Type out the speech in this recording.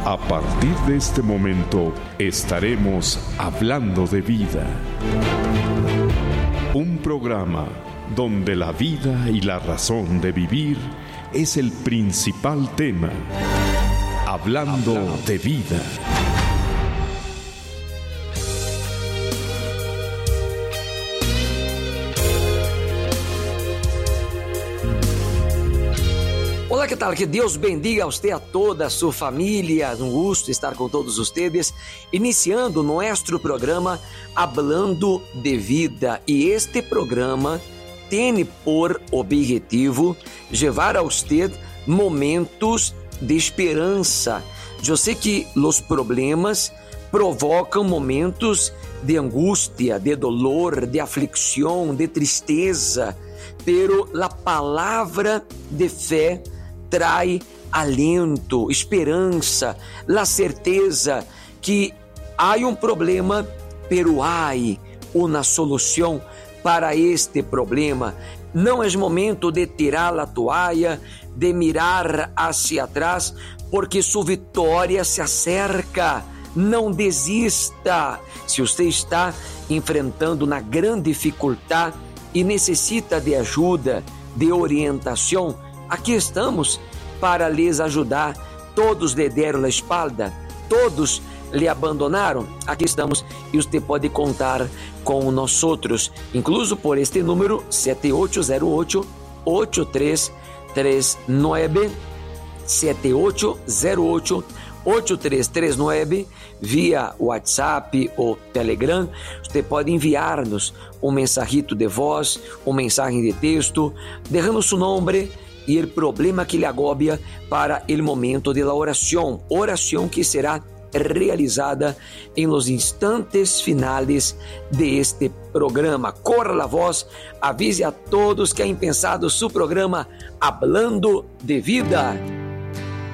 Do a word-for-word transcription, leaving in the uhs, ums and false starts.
A partir de este momento estaremos hablando de vida. Un programa donde la vida y la razón de vivir es el principal tema. Hablando, Hablando. de vida. Olá, que tal? Que Deus bendiga a você, a toda a sua família. Um gosto estar com todos vocês, iniciando nosso programa Hablando de Vida. E este programa tem por objetivo levar a você momentos de esperança. Eu sei que os problemas provocam momentos de angústia, de dolor, de aflicção, de tristeza, pero a palavra de fé trai alento, esperança, a certeza que há um problema, pero há uma solução para este problema. Não é momento de tirar a toalha, de mirar hacia atrás, porque sua vitória se acerca. Não desista. Se você está enfrentando uma grande dificuldade e necessita de ajuda, de orientação, aqui estamos para lhes ajudar. Todos lhe deram a espalda, todos lhe abandonaram. Aqui estamos e você pode contar com nós outros, incluso por este número sete oito zero oito, oito três três nove, sete oito zero oito, oito três três nove, via WhatsApp ou Telegram. Você pode enviar-nos um mensajito de voz, um mensagem de texto, deixando seu nome e o problema que lhe agobia para o momento de la oração, oração que será realizada em los instantes finales de este programa. Corra a voz, avise a todos que ha pensado seu programa Hablando de Vida.